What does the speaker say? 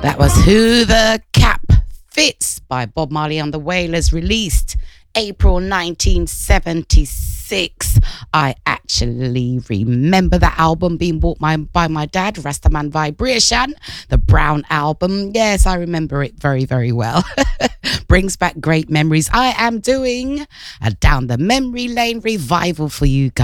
That was Who the Cap Fits by Bob Marley and the Wailers, released April 1976. I actually remember that album being bought by my dad, Rastaman Vibration, the Brown album. Yes, I remember it very, very well. Brings back great memories. I am doing a Down the Memory Lane revival for you guys.